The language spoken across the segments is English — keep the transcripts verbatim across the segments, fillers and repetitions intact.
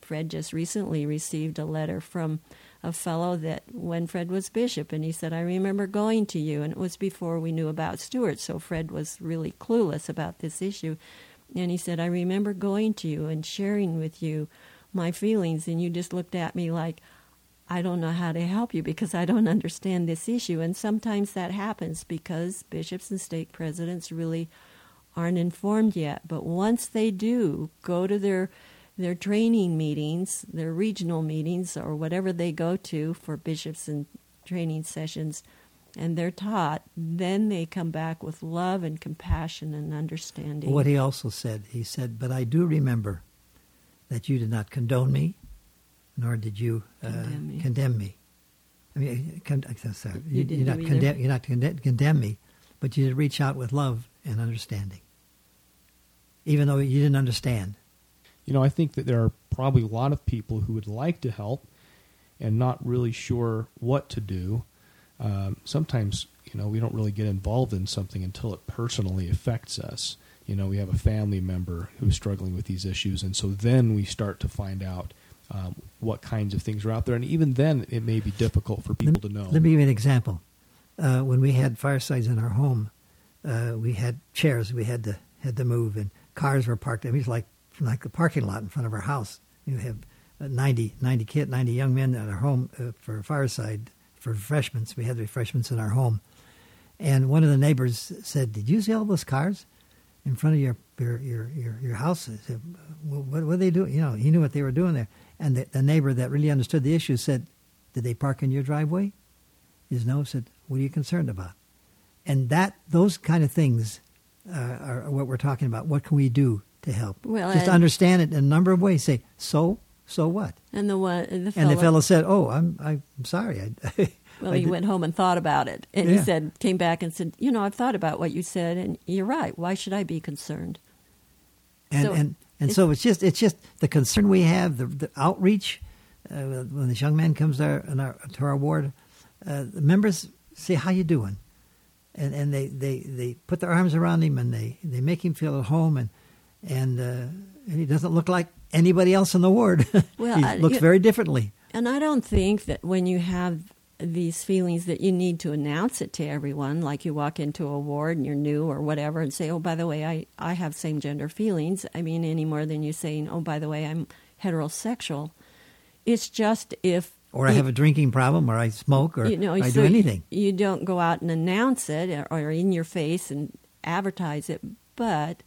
Fred just recently received a letter from a fellow that when Fred was bishop, and he said, I remember going to you, and it was before we knew about Stuart, so Fred was really clueless about this issue. And he said, I remember going to you and sharing with you my feelings, and you just looked at me like, I don't know how to help you because I don't understand this issue. And sometimes that happens because bishops and stake presidents really aren't informed yet. But once they do, go to their their training meetings, their regional meetings, or whatever they go to for bishops and training sessions, and they're taught, then they come back with love and compassion and understanding. What he also said, he said, but I do remember that you did not condone me, nor did you uh, condemn, me. condemn me. I mean, con- sorry, you, you, you're not condemn, you're not conde- condemn me, but you did reach out with love and understanding, even though you didn't understand. You know, I think that there are probably a lot of people who would like to help and not really sure what to do. Um, sometimes, you know, we don't really get involved in something until it personally affects us. You know, we have a family member who's struggling with these issues, and so then we start to find out um, what kinds of things are out there. And even then, it may be difficult for people let, to know. Let me give you an example. Uh, when we had firesides in our home, uh, we had chairs we had to had to move, and cars were parked. I mean, it was like like the parking lot in front of our house. You have ninety, ninety kid, ninety young men at our home uh, for a fireside for refreshments. We had refreshments in our home, and one of the neighbors said, "Did you see all those cars in front of your your your your, your house?" I said, what, what are they doing? You know, he knew what they were doing there. And the, the neighbor that really understood the issue said, "Did they park in your driveway?" He said, "No." Said, "What are you concerned about?" And that those kind of things uh, are what we're talking about. What can we do to help? Well, just understand it in a number of ways. Say, so so what? And the one the fellow, and the fellow said, "Oh, I'm I'm sorry." I, well, I he did. went home and thought about it, and yeah. he said, came back and said, "You know, I've thought about what you said, and you're right. Why should I be concerned?" And so and and it's, so it's just it's just the concern we have, the, the outreach. Uh, when this young man comes to our, in our, to our ward, uh, the members say, "How you doing?" And and they, they, they put their arms around him and they, they make him feel at home, and and, uh, and he doesn't look like anybody else in the ward. Well, he I, looks you, very differently. And I don't think that when you have these feelings that you need to announce it to everyone, like you walk into a ward and you're new or whatever and say, "Oh, by the way, I, I have same-gender feelings." I mean, any more than you saying, "Oh, by the way, I'm heterosexual." It's just if... Or I have a drinking problem, or I smoke, or you know, I so do anything. You, you don't go out and announce it or, or in your face and advertise it. But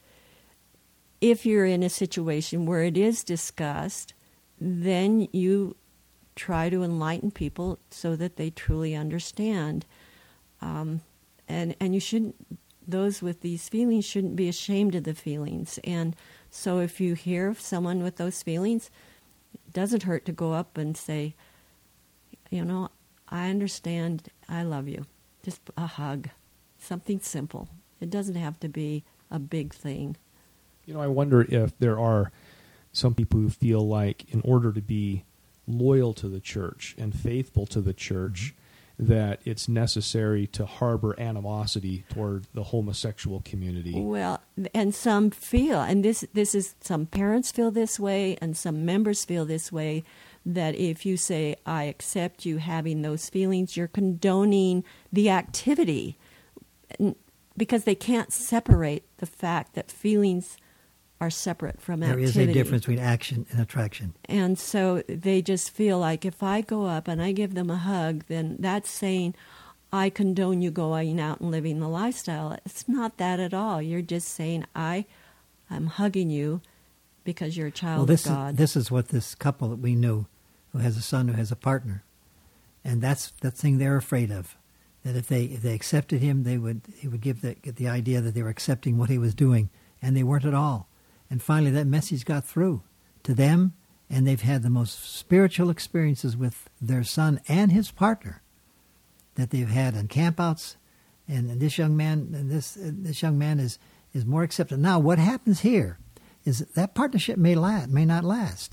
if you're in a situation where it is discussed, then you try to enlighten people so that they truly understand. Um, and, and you shouldn't... Those with these feelings shouldn't be ashamed of the feelings. And so if you hear someone with those feelings, it doesn't hurt to go up and say, "You know, I understand, I love you." Just a hug, something simple. It doesn't have to be a big thing. You know, I wonder if there are some people who feel like in order to be loyal to the church and faithful to the church, that it's necessary to harbor animosity toward the homosexual community. Well, and some feel, and this this is, some parents feel this way, and some members feel this way, that if you say, "I accept you having those feelings," you're condoning the activity, because they can't separate the fact that feelings are separate from there activity. There is a difference between action and attraction. And so they just feel like if I go up and I give them a hug, then that's saying, "I condone you going out and living the lifestyle." It's not that at all. You're just saying, I, I'm hugging you because you're a child well, this of God. Is, this is what this couple that we knew, who has a son who has a partner, and that's that thing they're afraid of. That if they if they accepted him, they would he would give the get the idea that they were accepting what he was doing, and they weren't at all. And finally, that message got through to them, and they've had the most spiritual experiences with their son and his partner that they've had in campouts. And, and this young man, and this this young man is is more accepted. Now, what happens here is that, that partnership may last, may not last,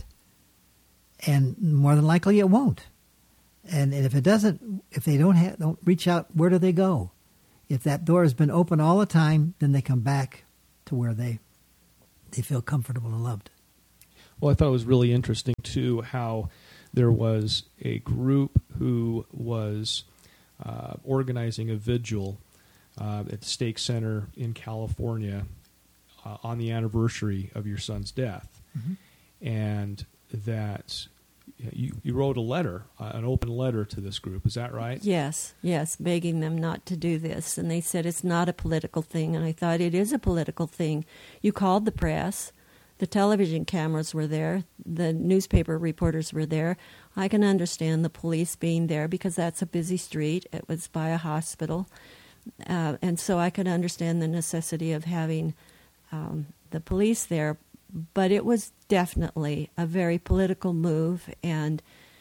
and more than likely it won't. And, and if it doesn't, if they don't have, don't reach out, where do they go? If that door has been open all the time, then they come back to where they. They feel comfortable and loved. Well, I thought it was really interesting, too, how there was a group who was uh, organizing a vigil uh, at the Stake Center in California uh, on the anniversary of your son's death. Mm-hmm. And that you, you wrote a letter, uh, an open letter to this group. Is that right? Yes, yes, begging them not to do this. And they said it's not a political thing. And I thought it is a political thing. You called the press. The television cameras were there. The newspaper reporters were there. I can understand the police being there because that's a busy street. It was by a hospital. Uh, and so I could understand the necessity of having um, the police there. But it was definitely a very political move, and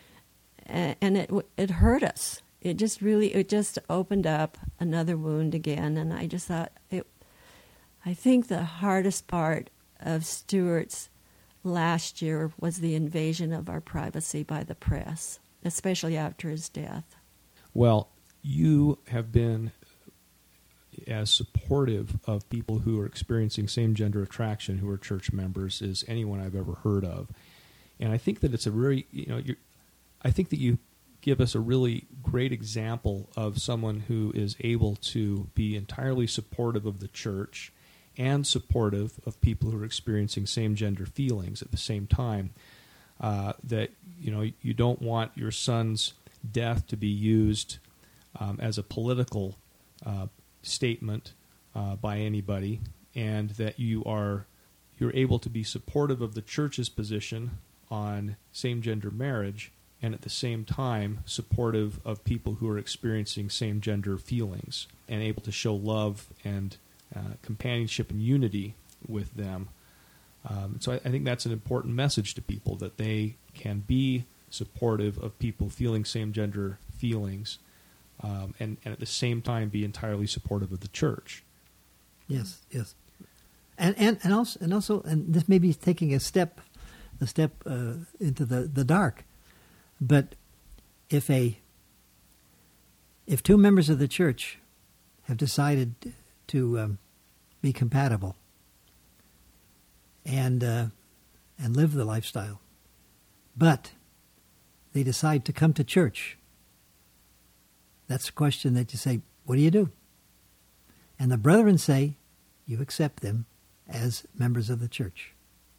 and it it hurt us. It just really, it just opened up another wound again. And I just thought, it. I think the hardest part of Stuart's last year was the invasion of our privacy by the press, especially after his death. Well, you have been as supportive of people who are experiencing same-gender attraction who are church members as anyone I've ever heard of. And I think that it's a very, you know, you're, I think that you give us a really great example of someone who is able to be entirely supportive of the church and supportive of people who are experiencing same-gender feelings at the same time. Uh, that, you know, you don't want your son's death to be used um, as a political uh, statement uh, by anybody, and that you are you're able to be supportive of the church's position on same-gender marriage, and at the same time supportive of people who are experiencing same-gender feelings, and able to show love and Uh, companionship and unity with them. Um, so I, I think that's an important message to people, that they can be supportive of people feeling same-gender feelings um, and, and at the same time be entirely supportive of the church. Yes, yes. And and, and also and also and this may be taking a step a step uh, into the, the dark. But if a if two members of the church have decided to um, be compatible and uh, and live the lifestyle, but they decide to come to church, that's a question that you say, what do you do? And the brethren say, you accept them as members of the church.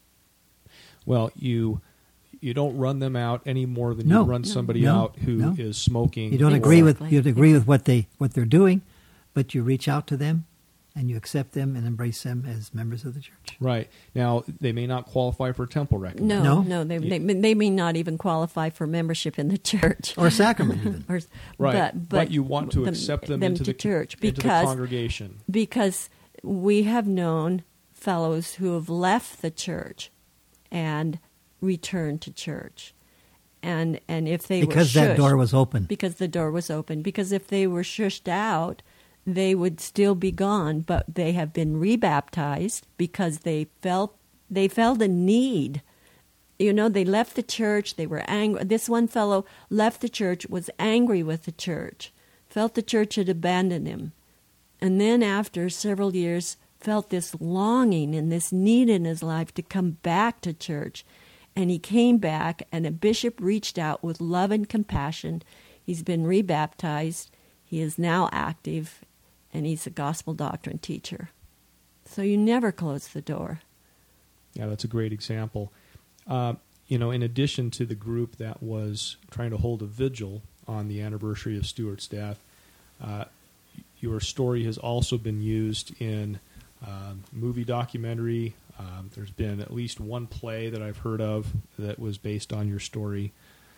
Well, you you don't run them out any more than no, you run no, somebody no, out who no. is smoking. You don't or, agree with you agree with what they what they're doing, but you reach out to them and you accept them and embrace them as members of the church. Right. Now, they may not qualify for temple recognition. No, No? no, they, they they may not even qualify for membership in the church. Or a sacrament, even. Or, Right. But, But, but you want to them, accept them, them into, to the, church into the because congregation. because we have known fellows who have left the church and returned to church, and and if they Because were that shushed, door was open. because the door was open, because if they were shushed out, they would still be gone, but they have been rebaptized because they felt they felt a need. You know, they left the church, they were angry. This one fellow left the church, was angry with the church, felt the church had abandoned him. And then after several years, felt this longing and this need in his life to come back to church. And he came back, and a bishop reached out with love and compassion. He's been rebaptized. He is now active, and he's a gospel doctrine teacher. So you never close the door. Yeah, that's a great example. Uh, you know, in addition to the group that was trying to hold a vigil on the anniversary of Stuart's death, uh, your story has also been used in um, movie documentary. Um, there's been at least one play that I've heard of that was based on your story.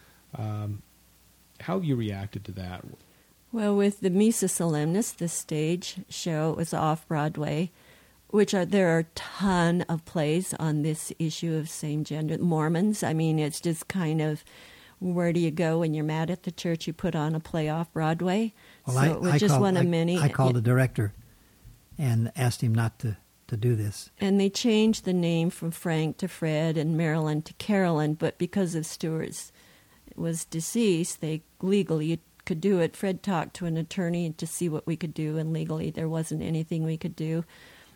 Um, how have you reacted to that? Well, with the Missa Solemnis, the stage show, it was off-Broadway, which are there are a ton of plays on this issue of same-gender. Mormons, I mean, it's just kind of, where do you go when you're mad at the church? You put on a play off-Broadway. Well, so I, it was I just called, one of I, many. I called the director and asked him not to, to do this. And they changed the name from Frank to Fred and Marilyn to Carolyn, but because of Stuart's was deceased, they legally could do it. Fred talked to an attorney to see what we could do, and legally there wasn't anything we could do.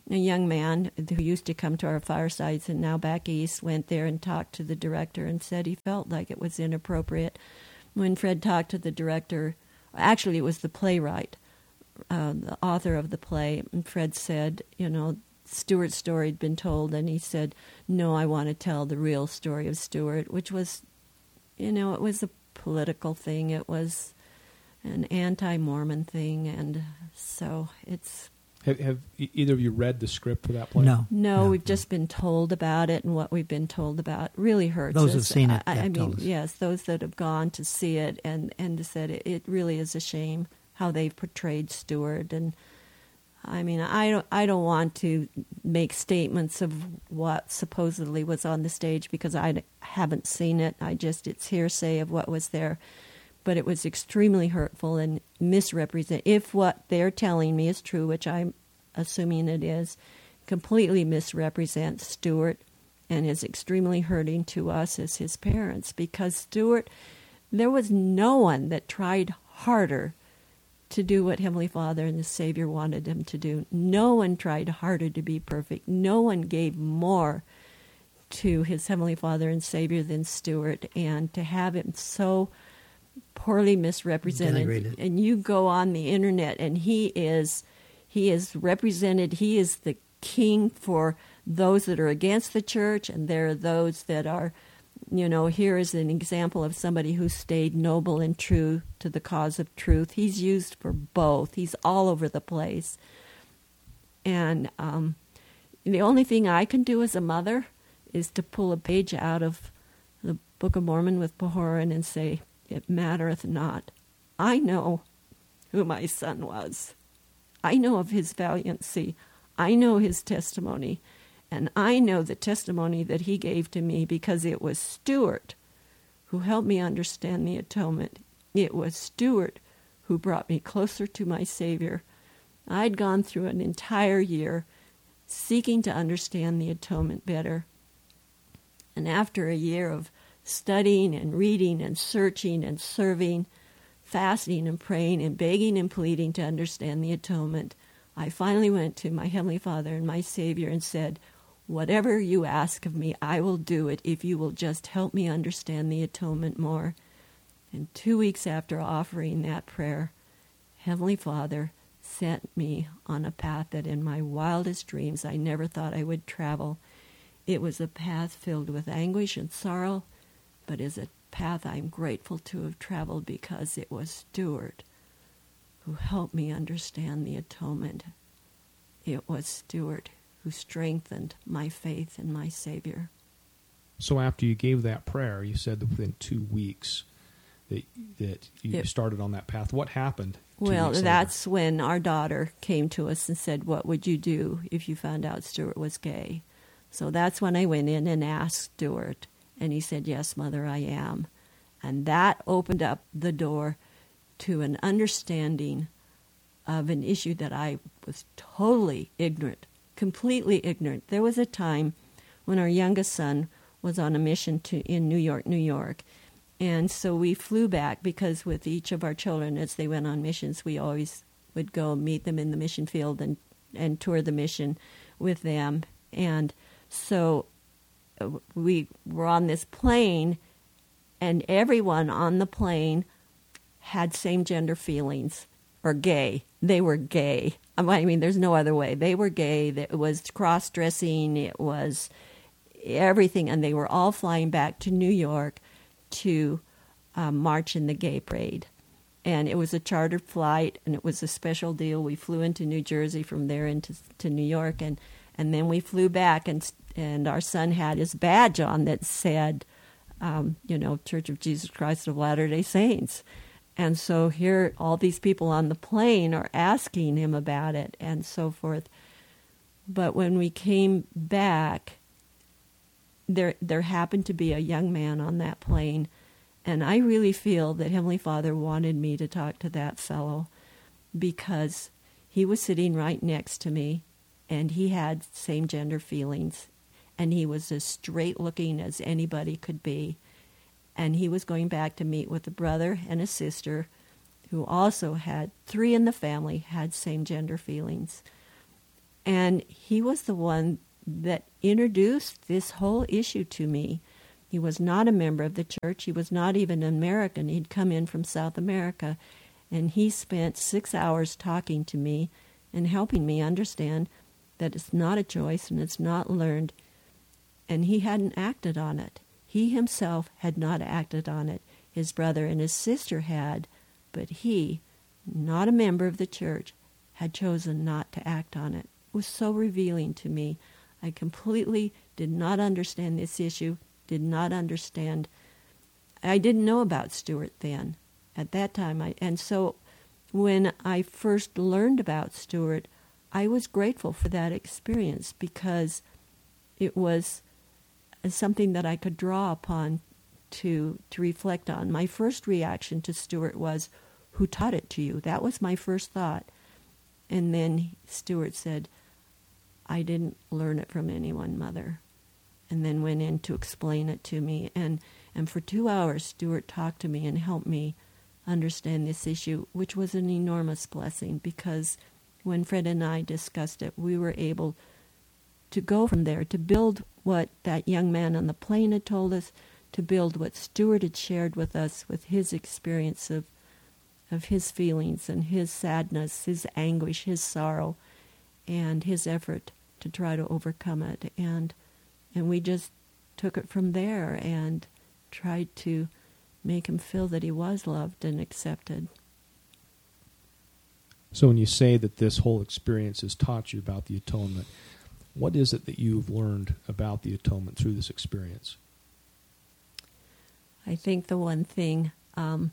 a young man who used to come to our firesides and now back east went there and talked to the director and said he felt like it was inappropriate. When Fred talked to the director, actually it was the playwright, uh, the author of the play, and Fred said, you know, Stuart's story had been told, and he said, no, I want to tell the real story of Stuart, which was, you know, it was a political thing. It was an anti-Mormon thing, and so it's... Have, have either of you read the script for that play? No. No, no we've no. just been told about it, and what we've been told about really hurts those us. who've seen it I, I have mean, told us. yes, those that have gone to see it and, and said it, it really is a shame how they've portrayed Stuart. And I mean, I don't, I don't want to make statements of what supposedly was on the stage because I haven't seen it. I just, it's hearsay of what was there. But it was extremely hurtful and misrepresent. If what they're telling me is true, which I'm assuming it is, completely misrepresents Stuart and is extremely hurting to us as his parents, because Stuart, there was no one that tried harder to do what Heavenly Father and the Savior wanted him to do. No one tried harder to be perfect. No one gave more to his Heavenly Father and Savior than Stuart, and to have him so poorly misrepresented. Denigrated. And you go on the internet and he is he is represented, he is the king for those that are against the church, and there are those that are, you know, here is an example of somebody who stayed noble and true to the cause of truth. He's used for both. He's all over the place. And um, the only thing I can do as a mother is to pull a page out of the Book of Mormon with Pahoran and say, it mattereth not. I know who my son was. I know of his valiancy. I know his testimony. And I know the testimony that he gave to me because it was Stuart who helped me understand the atonement. It was Stuart who brought me closer to my Savior. I'd gone through an entire year seeking to understand the atonement better. And after a year of studying and reading and searching and serving, fasting and praying and begging and pleading to understand the atonement, I finally went to my Heavenly Father and my Savior and said, whatever you ask of me, I will do it if you will just help me understand the atonement more. And two weeks after offering that prayer, Heavenly Father sent me on a path that in my wildest dreams I never thought I would travel. It was a path filled with anguish and sorrow, but is a path I'm grateful to have traveled because it was Stuart who helped me understand the atonement. It was Stuart who strengthened my faith in my Savior. So after you gave that prayer, you said that within two weeks that that you It, started on that path. What happened? two well, weeks later? that's when our daughter came to us and said, what would you do if you found out Stuart was gay? So that's when I went in and asked Stuart, and he said, yes, Mother, I am. And that opened up the door to an understanding of an issue that I was totally ignorant, completely ignorant. There was a time when our youngest son was on a mission to in New York, New York. And so we flew back because with each of our children, as they went on missions, we always would go meet them in the mission field and, and tour the mission with them. And so we were on this plane, and everyone on the plane had same-gender feelings, or gay. They were gay. I mean, there's no other way. They were gay. It was cross-dressing. It was everything. And they were all flying back to New York to um, march in the gay parade. And it was a chartered flight, and it was a special deal. We flew into New Jersey, from there into to New York, and, and then we flew back, and and our son had his badge on that said, um, you know, Church of Jesus Christ of Latter-day Saints. And so here all these people on the plane are asking him about it and so forth. But when we came back, there there happened to be a young man on that plane, and I really feel that Heavenly Father wanted me to talk to that fellow because he was sitting right next to me, and he had same-gender feelings, and he was as straight-looking as anybody could be. And he was going back to meet with a brother and a sister who also had, three in the family had same-gender feelings. And he was the one that introduced this whole issue to me. He was not a member of the church. He was not even an American. He'd come in from South America. And he spent six hours talking to me and helping me understand that it's not a choice and it's not learned. And he hadn't acted on it. He himself had not acted on it. His brother and his sister had, but he, not a member of the church, had chosen not to act on it. It was so revealing to me. I completely did not understand this issue, did not understand. I didn't know about Stuart then. At that time, I and so when I first learned about Stuart, I was grateful for that experience because it was something that I could draw upon to to reflect on. My first reaction to Stuart was, "Who taught it to you?" That was my first thought. And then Stuart said, "I didn't learn it from anyone, Mother." And then went in to explain it to me. And, and for two hours, Stuart talked to me and helped me understand this issue, which was an enormous blessing because when Fred and I discussed it, we were able to go from there, to build what that young man on the plane had told us, to build what Stuart had shared with us with his experience of of his feelings and his sadness, his anguish, his sorrow, and his effort to try to overcome it. And and we just took it from there and tried to make him feel that he was loved and accepted. So when you say that this whole experience has taught you about the atonement, what is it that you've learned about the atonement through this experience? I think the one thing um,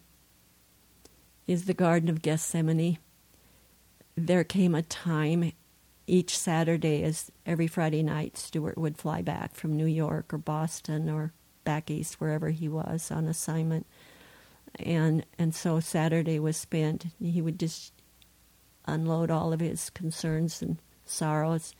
is the Garden of Gethsemane. There came a time each Saturday, as every Friday night, Stuart would fly back from New York or Boston or back east, wherever he was on assignment. And and so Saturday was spent, he would just unload all of his concerns and sorrows.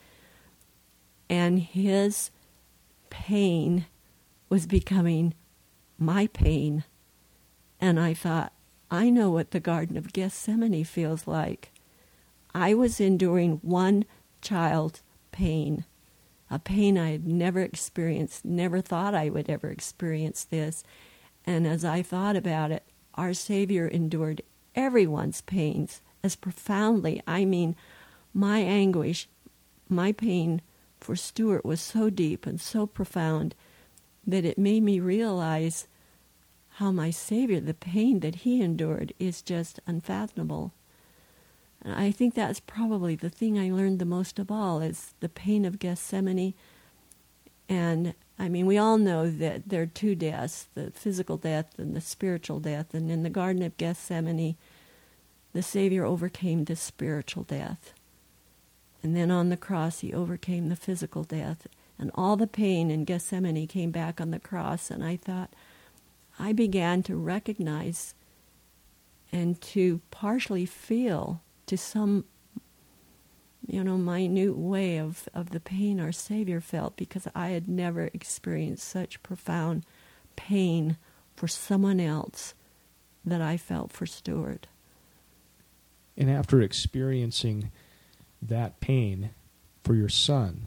And his pain was becoming my pain. And I thought, I know what the Garden of Gethsemane feels like. I was enduring one child's pain, a pain I had never experienced, never thought I would ever experience this. And as I thought about it, our Savior endured everyone's pains as profoundly. I mean, my anguish, my pain for Stuart was so deep and so profound that it made me realize how my Savior, the pain that he endured, is just unfathomable. And I think that's probably the thing I learned the most of all, is the pain of Gethsemane. And, I mean, we all know that there are two deaths, the physical death and the spiritual death. And in the Garden of Gethsemane, the Savior overcame the spiritual death. And then on the cross, he overcame the physical death. And all the pain in Gethsemane came back on the cross. And I thought, I began to recognize and to partially feel to some, you know, minute way of, of the pain our Savior felt, because I had never experienced such profound pain for someone else that I felt for Stuart. And after experiencing that pain for your son,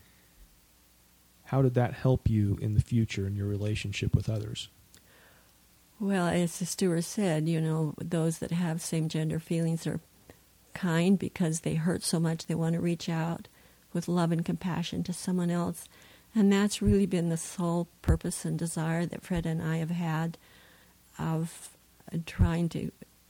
how did that help you in the future in your relationship with others? Well, as the Stuart said, you know, those that have same-gender feelings are kind because they hurt so much they want to reach out with love and compassion to someone else. And that's really been the sole purpose and desire that Fred and I have had of trying to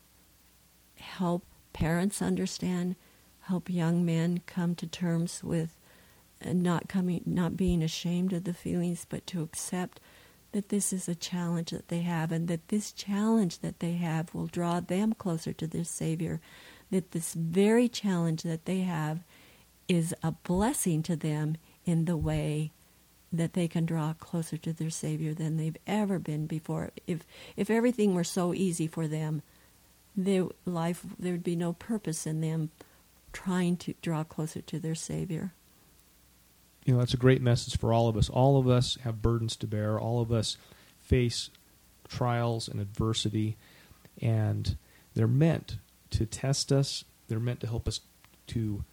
help parents understand, help young men come to terms with not coming, not being ashamed of the feelings, but to accept that this is a challenge that they have, and that this challenge that they have will draw them closer to their Savior, that this very challenge that they have is a blessing to them in the way that they can draw closer to their Savior than they've ever been before. If if everything were so easy for them, their life, there would be no purpose in them trying to draw closer to their Savior. You know, that's a great message for all of us. All of us have burdens to bear. All of us face trials and adversity, and they're meant to test us. They're meant to help us to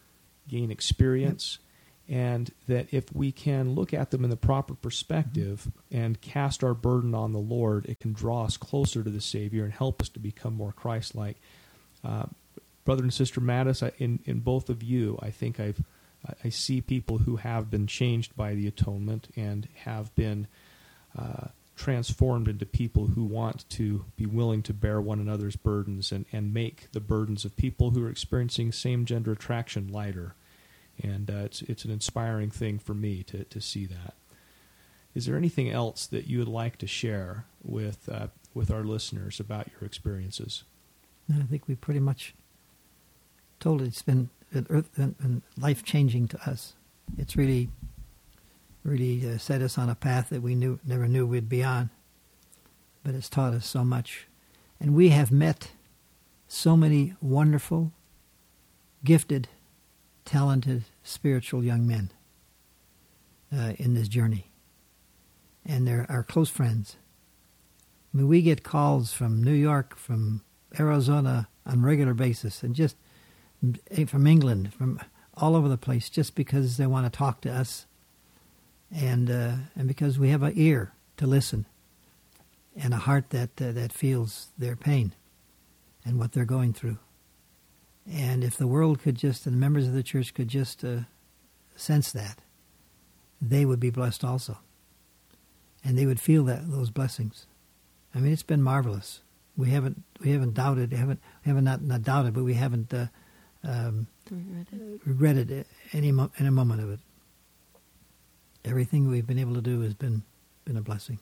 gain experience, and that if we can look at them in the proper perspective and cast our burden on the Lord, it can draw us closer to the Savior and help us to become more Christ-like. Uh, Brother and Sister Mattis, I, in, in both of you, I think I've I see people who have been changed by the atonement and have been uh, transformed into people who want to be willing to bear one another's burdens and, and make the burdens of people who are experiencing same-gender attraction lighter. And uh, it's it's an inspiring thing for me to, to see that. Is there anything else that you would like to share with uh, with our listeners about your experiences? I think we pretty much told it. It's been earth and life-changing to us. It's really, really uh, set us on a path that we knew never knew we'd be on. But it's taught us so much. And we have met so many wonderful, gifted, talented, spiritual young men uh, in this journey. And they're our close friends. I mean, we get calls from New York, from Arizona on a regular basis, and just from England, from all over the place, just because they want to talk to us, and uh, and because we have an ear to listen, and a heart that uh, that feels their pain and what they're going through. And if the world could just, and the members of the church could just uh, sense that, they would be blessed also, and they would feel that those blessings. I mean, it's been marvelous. We haven't we haven't doubted, haven't we haven't not, not doubted, but we haven't. Uh, Um, regretted. regretted any mo- any moment of it. Everything we've been able to do has been been a blessing.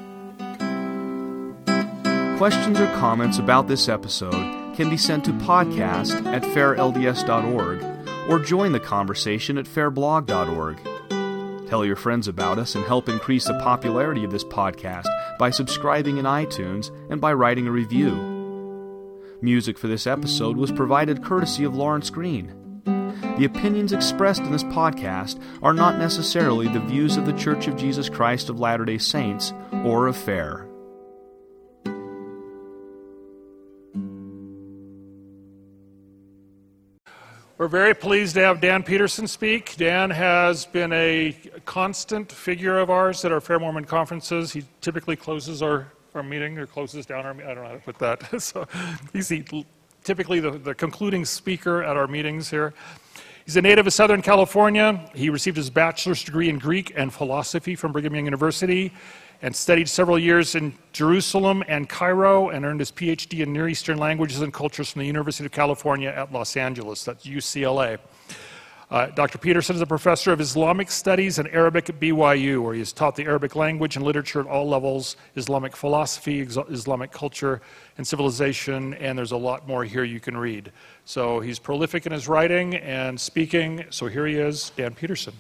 Questions or comments about this episode can be sent to podcast at fair l d s dot org or join the conversation at fair blog dot org. Tell your friends about us and help increase the popularity of this podcast by subscribing in iTunes and by writing a review. Music for this episode was provided courtesy of Lawrence Green. The opinions expressed in this podcast are not necessarily the views of the Church of Jesus Christ of Latter-day Saints or of FAIR. We're very pleased to have Dan Peterson speak. Dan has been a constant figure of ours at our Fair Mormon conferences. He typically closes our our meeting, or closes down our meeting. I don't know how to put that. So he's the, typically the, the concluding speaker at our meetings here. He's a native of Southern California. He received his bachelor's degree in Greek and philosophy from Brigham Young University and studied several years in Jerusalem and Cairo and earned his P H D in Near Eastern Languages and Cultures from the University of California at Los Angeles. That's U C L A. Uh, Doctor Peterson is a professor of Islamic Studies and Arabic at B Y U, where he has taught the Arabic language and literature at all levels, Islamic philosophy, ex- Islamic culture, and civilization, and there's a lot more here you can read. So he's prolific in his writing and speaking, so here he is, Dan Peterson.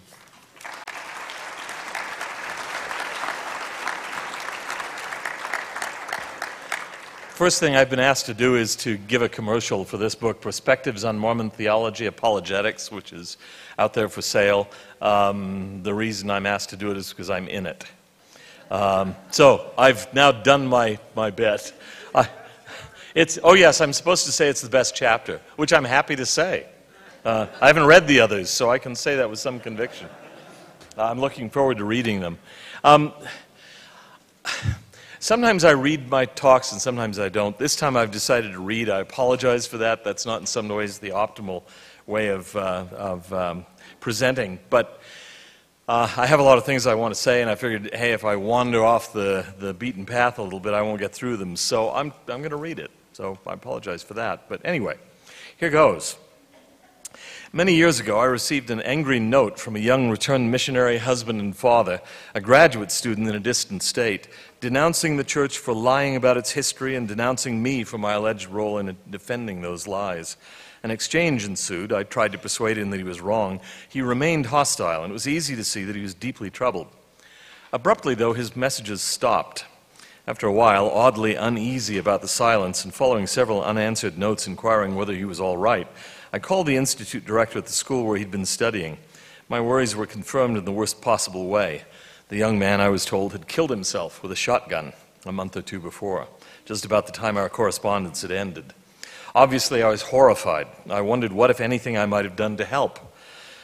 First thing I've been asked to do is to give a commercial for this book, Perspectives on Mormon Theology Apologetics, which is out there for sale. Um, the reason I'm asked to do it is because I'm in it. Um, so I've now done my, my bit. I, it's oh yes, I'm supposed to say it's the best chapter, which I'm happy to say. Uh, I haven't read the others, so I can say that with some conviction. Uh, I'm looking forward to reading them. Um, Sometimes I read my talks and sometimes I don't. This time I've decided to read. I apologize for that. That's not in some ways the optimal way of, uh, of um, presenting. But uh, I have a lot of things I want to say, and I figured, hey, if I wander off the, the beaten path a little bit, I won't get through them. So I'm, I'm going to read it. So I apologize for that. But anyway, here goes. Many years ago, I received an angry note from a young returned missionary husband and father, a graduate student in a distant state, denouncing the church for lying about its history and denouncing me for my alleged role in defending those lies. An exchange ensued. I tried to persuade him that he was wrong. He remained hostile, and it was easy to see that he was deeply troubled. Abruptly, though, his messages stopped. After a while, oddly uneasy about the silence and following several unanswered notes inquiring whether he was all right, I called the institute director at the school where he'd been studying. My worries were confirmed in the worst possible way. The young man, I was told, had killed himself with a shotgun a month or two before, just about the time our correspondence had ended. Obviously, I was horrified. I wondered what, if anything, I might have done to help.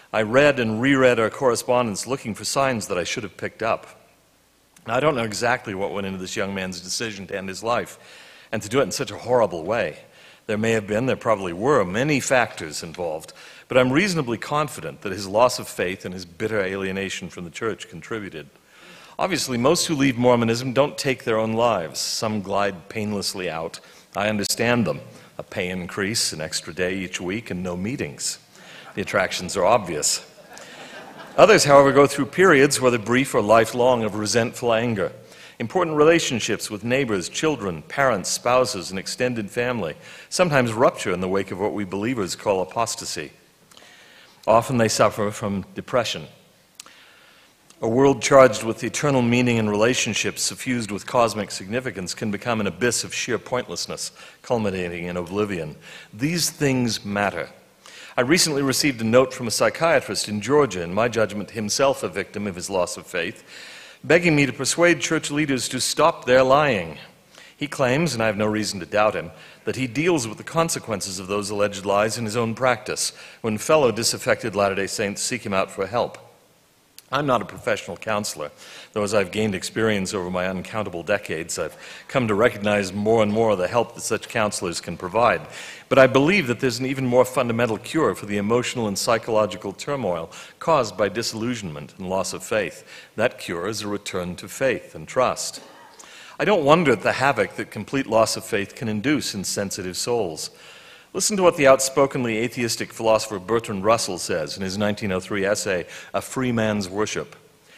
I read and reread our correspondence looking for signs that I should have picked up. Now, I don't know exactly what went into this young man's decision to end his life, and to do it in such a horrible way. There may have been, there probably were, many factors involved, but I'm reasonably confident that his loss of faith and his bitter alienation from the church contributed. Obviously, most who leave Mormonism don't take their own lives. Some glide painlessly out. I understand them. A pay increase, an extra day each week, and no meetings. The attractions are obvious. Others, however, go through periods, whether brief or lifelong, of resentful anger. Important relationships with neighbors, children, parents, spouses, and extended family sometimes rupture in the wake of what we believers call apostasy. Often they suffer from depression. A world charged with eternal meaning and relationships suffused with cosmic significance can become an abyss of sheer pointlessness, culminating in oblivion. These things matter. I recently received a note from a psychiatrist in Georgia, in my judgment himself a victim of his loss of faith, begging me to persuade church leaders to stop their lying. He claims, and I have no reason to doubt him, that he deals with the consequences of those alleged lies in his own practice when fellow disaffected Latter-day Saints seek him out for help. I'm not a professional counselor, though as I've gained experience over my uncountable decades, I've come to recognize more and more the help that such counselors can provide. But I believe that there's an even more fundamental cure for the emotional and psychological turmoil caused by disillusionment and loss of faith. That cure is a return to faith and trust. I don't wonder at the havoc that complete loss of faith can induce in sensitive souls. Listen to what the outspokenly atheistic philosopher Bertrand Russell says in his nineteen oh three essay, A Free Man's Worship.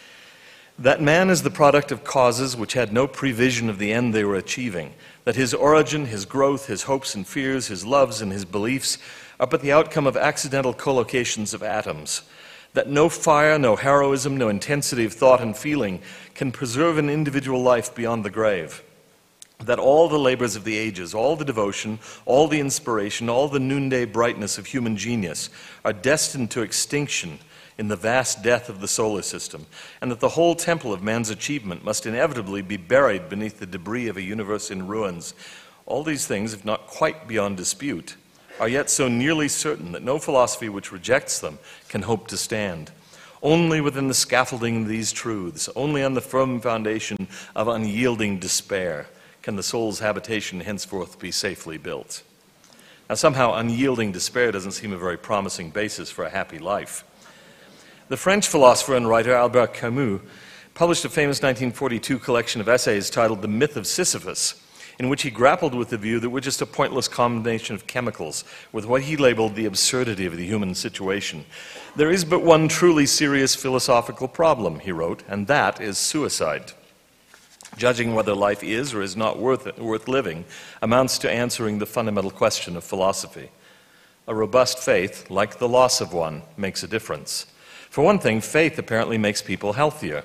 That man is the product of causes which had no prevision of the end they were achieving, that his origin, his growth, his hopes and fears, his loves and his beliefs are but the outcome of accidental collocations of atoms, that no fire, no heroism, no intensity of thought and feeling can preserve an individual life beyond the grave, that all the labors of the ages, all the devotion, all the inspiration, all the noonday brightness of human genius are destined to extinction in the vast death of the solar system, and that the whole temple of man's achievement must inevitably be buried beneath the debris of a universe in ruins. All these things, if not quite beyond dispute, are yet so nearly certain that no philosophy which rejects them can hope to stand. Only within the scaffolding of these truths, only on the firm foundation of unyielding despair, can the soul's habitation henceforth be safely built. Now, somehow unyielding despair doesn't seem a very promising basis for a happy life. The French philosopher and writer Albert Camus published a famous nineteen forty-two collection of essays titled The Myth of Sisyphus, in which he grappled with the view that we're just a pointless combination of chemicals, with what he labeled the absurdity of the human situation. There is but one truly serious philosophical problem, he wrote, and that is suicide. Judging whether life is or is not worth, worth living amounts to answering the fundamental question of philosophy. A robust faith, like the loss of one, makes a difference. For one thing, faith apparently makes people healthier.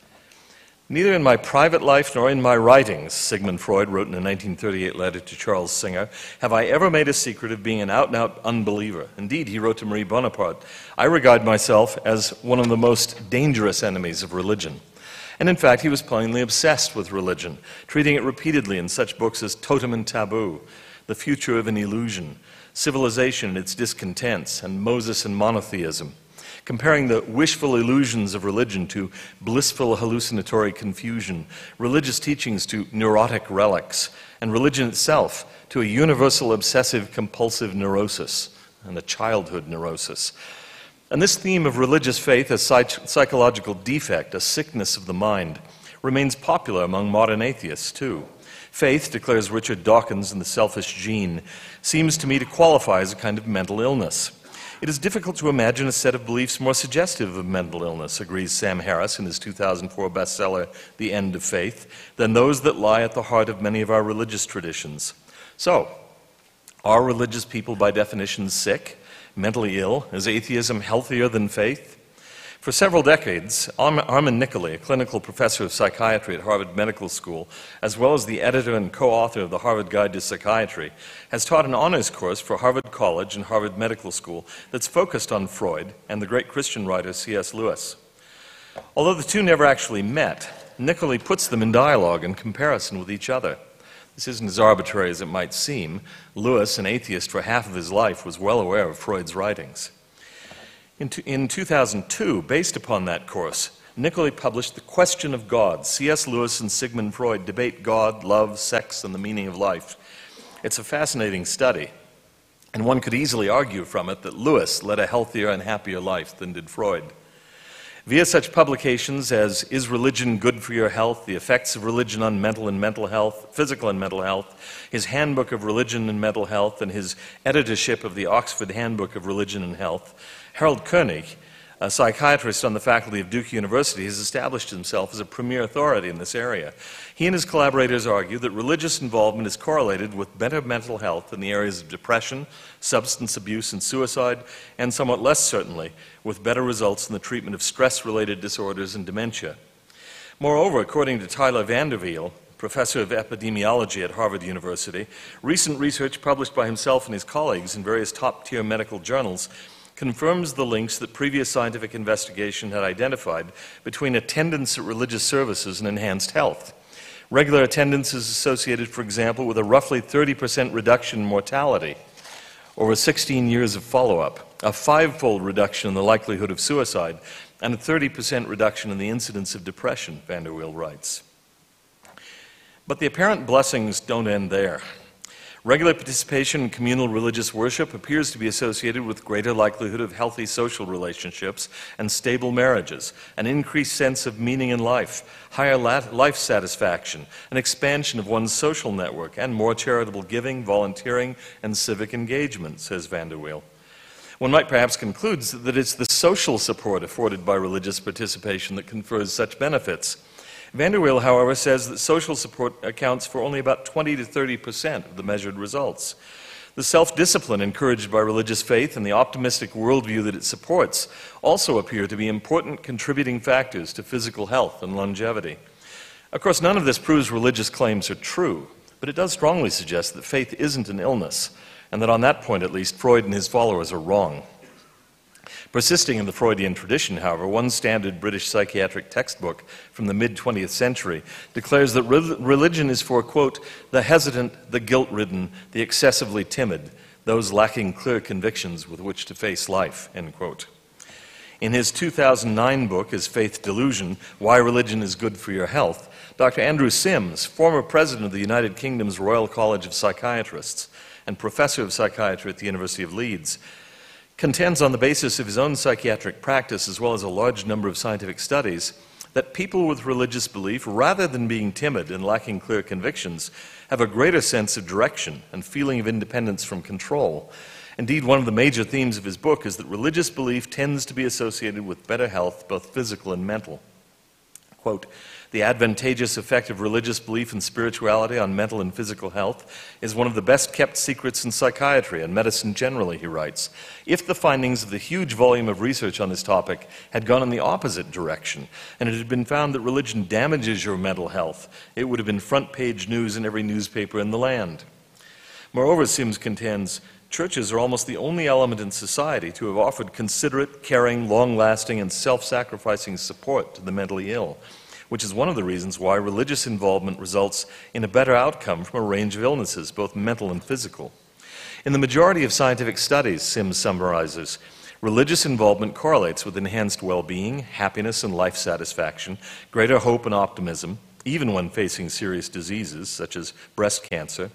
Neither in my private life nor in my writings, Sigmund Freud wrote in a nineteen thirty-eight letter to Charles Singer, have I ever made a secret of being an out-and-out unbeliever. Indeed, he wrote to Marie Bonaparte, I regard myself as one of the most dangerous enemies of religion. And in fact, he was plainly obsessed with religion, treating it repeatedly in such books as Totem and Taboo, The Future of an Illusion, Civilization and Its Discontents, and Moses and Monotheism, comparing the wishful illusions of religion to blissful hallucinatory confusion, religious teachings to neurotic relics, and religion itself to a universal obsessive-compulsive neurosis and a childhood neurosis. And this theme of religious faith as psych- psychological defect, a sickness of the mind, remains popular among modern atheists, too. Faith, declares Richard Dawkins in The Selfish Gene, seems to me to qualify as a kind of mental illness. It is difficult to imagine a set of beliefs more suggestive of mental illness, agrees Sam Harris in his two thousand four bestseller, The End of Faith, than those that lie at the heart of many of our religious traditions. So, are religious people by definition sick? Mentally ill? Is atheism healthier than faith? For several decades, Armin Nicolai, a clinical professor of psychiatry at Harvard Medical School, as well as the editor and co-author of the Harvard Guide to Psychiatry, has taught an honors course for Harvard College and Harvard Medical School that's focused on Freud and the great Christian writer C S Lewis. Although the two never actually met, Nicolai puts them in dialogue and comparison with each other. This isn't as arbitrary as it might seem. Lewis, an atheist for half of his life, was well aware of Freud's writings. In, t- in two thousand two, based upon that course, Nicolay published The Question of God. C S Lewis and Sigmund Freud debate God, love, sex, and the meaning of life. It's a fascinating study, and one could easily argue from it that Lewis led a healthier and happier life than did Freud. Via such publications as Is Religion Good for Your Health?, The Effects of Religion on Mental and Mental Health, Physical and Mental Health, his Handbook of Religion and Mental Health, and his editorship of the Oxford Handbook of Religion and Health, Harold Koenig, a psychiatrist on the faculty of Duke University, has established himself as a premier authority in this area. He and his collaborators argue that religious involvement is correlated with better mental health in the areas of depression, substance abuse, and suicide, and somewhat less certainly, with better results in the treatment of stress-related disorders and dementia. Moreover, according to Tyler Vanderveel, professor of epidemiology at Harvard University, recent research published by himself and his colleagues in various top-tier medical journals confirms the links that previous scientific investigation had identified between attendance at religious services and enhanced health. Regular attendance is associated, for example, with a roughly thirty percent reduction in mortality over sixteen years of follow-up, a five-fold reduction in the likelihood of suicide, and a thirty percent reduction in the incidence of depression, Vanderweel writes. But the apparent blessings don't end there. Regular participation in communal religious worship appears to be associated with greater likelihood of healthy social relationships and stable marriages, an increased sense of meaning in life, higher life satisfaction, an expansion of one's social network, and more charitable giving, volunteering, and civic engagement, says Vanderweel. One might perhaps conclude that it's the social support afforded by religious participation that confers such benefits. Vanderweel, however, says that social support accounts for only about twenty to thirty percent of the measured results. The self-discipline encouraged by religious faith and the optimistic worldview that it supports also appear to be important contributing factors to physical health and longevity. Of course, none of this proves religious claims are true, but it does strongly suggest that faith isn't an illness, and that on that point at least, Freud and his followers are wrong. Persisting in the Freudian tradition, however, one standard British psychiatric textbook from the mid-twentieth century declares that re- religion is for, quote, the hesitant, the guilt-ridden, the excessively timid, those lacking clear convictions with which to face life, end quote. In his two thousand nine book, Is Faith Delusion? Why Religion is Good for Your Health, Doctor Andrew Sims, former president of the United Kingdom's Royal College of Psychiatrists and professor of psychiatry at the University of Leeds, contends on the basis of his own psychiatric practice as well as a large number of scientific studies that people with religious belief, rather than being timid and lacking clear convictions, have a greater sense of direction and feeling of independence from control. Indeed, one of the major themes of his book is that religious belief tends to be associated with better health, both physical and mental. Quote, the advantageous effect of religious belief and spirituality on mental and physical health is one of the best-kept secrets in psychiatry and medicine generally, he writes. If the findings of the huge volume of research on this topic had gone in the opposite direction, and it had been found that religion damages your mental health, it would have been front-page news in every newspaper in the land. Moreover, Sims contends, churches are almost the only element in society to have offered considerate, caring, long-lasting, and self-sacrificing support to the mentally ill, which is one of the reasons why religious involvement results in a better outcome from a range of illnesses, both mental and physical. In the majority of scientific studies, Sims summarizes, religious involvement correlates with enhanced well-being, happiness and life satisfaction, greater hope and optimism, even when facing serious diseases such as breast cancer,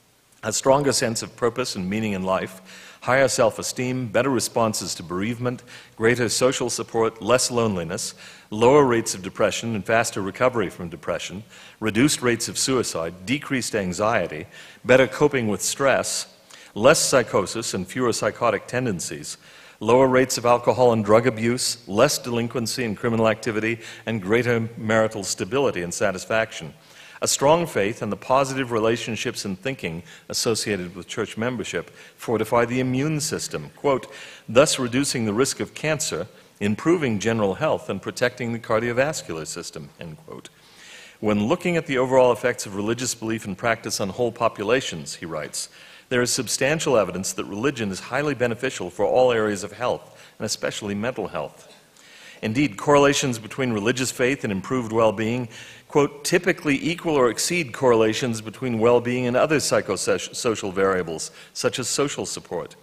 a stronger sense of purpose and meaning in life, higher self-esteem, better responses to bereavement, greater social support, less loneliness, lower rates of depression and faster recovery from depression, reduced rates of suicide, decreased anxiety, better coping with stress, less psychosis and fewer psychotic tendencies, lower rates of alcohol and drug abuse, less delinquency and criminal activity, and greater marital stability and satisfaction. A strong faith and the positive relationships and thinking associated with church membership fortify the immune system, quote, thus reducing the risk of cancer, improving general health, and protecting the cardiovascular system, end quote. When looking at the overall effects of religious belief and practice on whole populations, he writes, there is substantial evidence that religion is highly beneficial for all areas of health, and especially mental health. Indeed, correlations between religious faith and improved well-being, quote, typically equal or exceed correlations between well-being and other psychosocial variables, such as social support.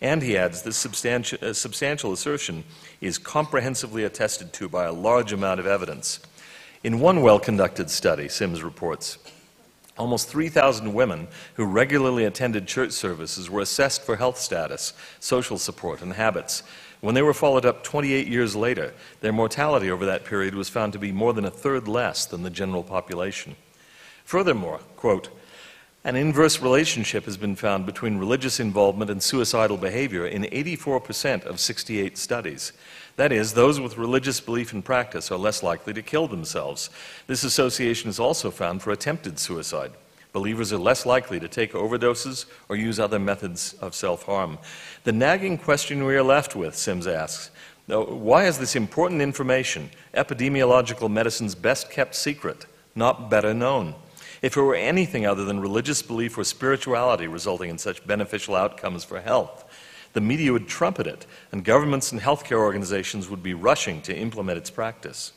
And he adds, this substantial, uh, substantial assertion is comprehensively attested to by a large amount of evidence. In one well-conducted study, Sims reports, almost three thousand women who regularly attended church services were assessed for health status, social support, and habits. When they were followed up twenty-eight years later, their mortality over that period was found to be more than a third less than the general population. Furthermore, quote, an inverse relationship has been found between religious involvement and suicidal behavior in eighty-four percent of sixty-eight studies. That is, those with religious belief and practice are less likely to kill themselves. This association is also found for attempted suicide. Believers are less likely to take overdoses or use other methods of self-harm. The nagging question we are left with, Sims asks, why is this important information, epidemiological medicine's best-kept secret, not better known? If it were anything other than religious belief or spirituality resulting in such beneficial outcomes for health, the media would trumpet it, and governments and healthcare organizations would be rushing to implement its practice.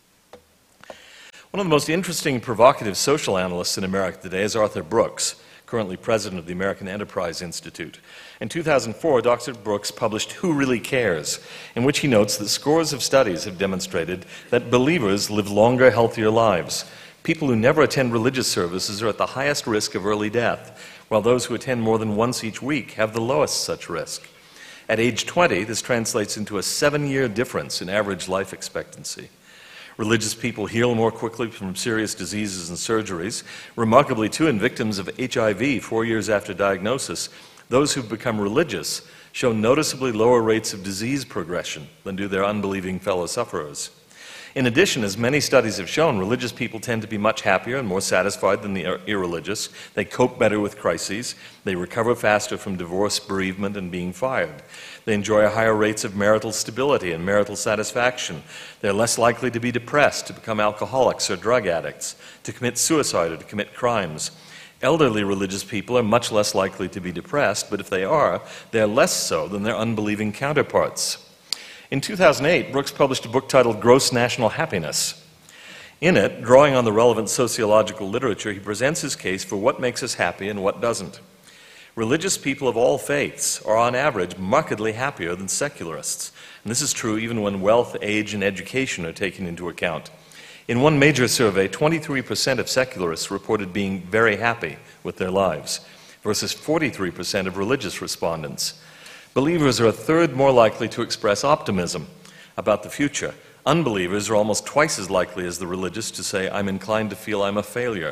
One of the most interesting and provocative social analysts in America today is Arthur Brooks, currently president of the American Enterprise Institute. In two thousand four, Doctor Brooks published Who Really Cares?, in which he notes that scores of studies have demonstrated that believers live longer, healthier lives. People who never attend religious services are at the highest risk of early death, while those who attend more than once each week have the lowest such risk. At age twenty, this translates into a seven-year difference in average life expectancy. Religious people heal more quickly from serious diseases and surgeries. Remarkably, too, in victims of H I V four years after diagnosis, those who've become religious show noticeably lower rates of disease progression than do their unbelieving fellow sufferers. In addition, as many studies have shown, religious people tend to be much happier and more satisfied than the irreligious. They cope better with crises. They recover faster from divorce, bereavement, and being fired. They enjoy higher rates of marital stability and marital satisfaction. They're less likely to be depressed, to become alcoholics or drug addicts, to commit suicide or to commit crimes. Elderly religious people are much less likely to be depressed, but if they are, they're less so than their unbelieving counterparts. In two thousand eight, Brooks published a book titled Gross National Happiness. In it, drawing on the relevant sociological literature, he presents his case for what makes us happy and what doesn't. Religious people of all faiths are on average markedly happier than secularists, and this is true even when wealth, age, and education are taken into account. In one major survey, twenty-three percent of secularists reported being very happy with their lives, versus forty-three percent of religious respondents. Believers are a third more likely to express optimism about the future. Unbelievers are almost twice as likely as the religious to say, I'm inclined to feel I'm a failure.